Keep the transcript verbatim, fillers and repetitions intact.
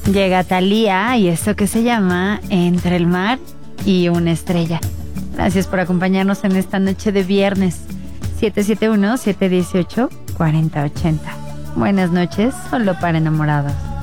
Llega Thalía y esto que se llama Entre el mar y una estrella. Gracias por acompañarnos en esta noche de viernes. siete siete uno, siete uno ocho, cuatro cero ocho cero. Buenas noches, solo para enamorados.